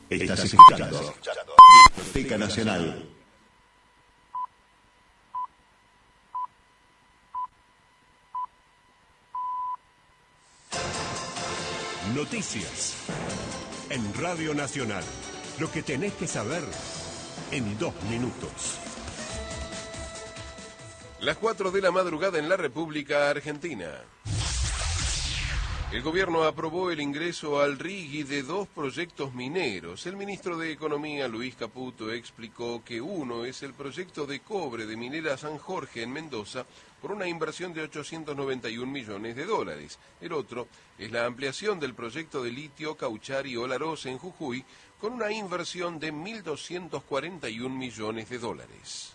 Estás escuchando Biblioteca Nacional. Noticias en Radio Nacional. Lo que tenés que saber en 2 minutos. Las 4 de la madrugada en la República Argentina. El gobierno aprobó el ingreso al RIGI de 2 proyectos mineros. El ministro de Economía, Luis Caputo, explicó que uno es el proyecto de cobre de Minera San Jorge en Mendoza por una inversión de 891 millones de dólares. El otro es la ampliación del proyecto de litio Cauchari Olaroz en Jujuy con una inversión de 1.241 millones de dólares.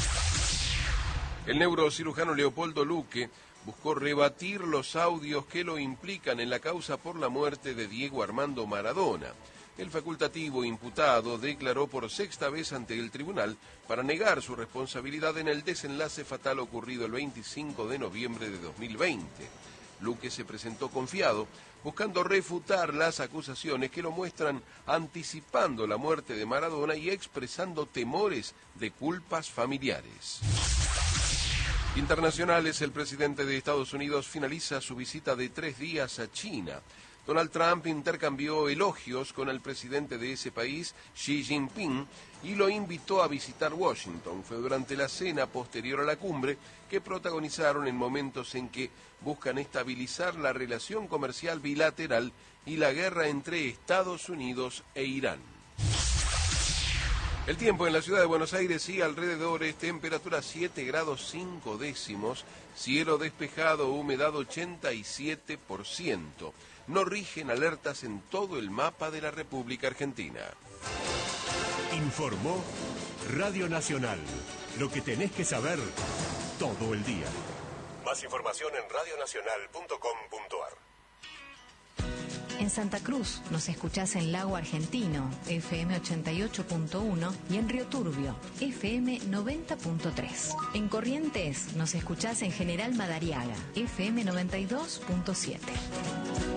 El neurocirujano Leopoldo Luque buscó rebatir los audios que lo implican en la causa por la muerte de Diego Armando Maradona. El facultativo imputado declaró por 6ª vez ante el tribunal para negar su responsabilidad en el desenlace fatal ocurrido el 25 de noviembre de 2020. Luque se presentó confiado, buscando refutar las acusaciones que lo muestran anticipando la muerte de Maradona y expresando temores de culpas familiares. Internacionales, el presidente de Estados Unidos finaliza su visita de 3 días a China. Donald Trump intercambió elogios con el presidente de ese país, Xi Jinping, y lo invitó a visitar Washington. Fue durante la cena posterior a la cumbre que protagonizaron en momentos en que buscan estabilizar la relación comercial bilateral y la guerra entre Estados Unidos e Irán. El tiempo en la ciudad de Buenos Aires y alrededores, temperatura 7 grados 5 décimos, cielo despejado, humedad 87%. No rigen alertas en todo el mapa de la República Argentina. Informó Radio Nacional. Lo que tenés que saber todo el día. Más información en radionacional.com.ar. En Santa Cruz nos escuchás en Lago Argentino, FM 88.1, y en Río Turbio, FM 90.3. En Corrientes nos escuchás en General Madariaga, FM 92.7.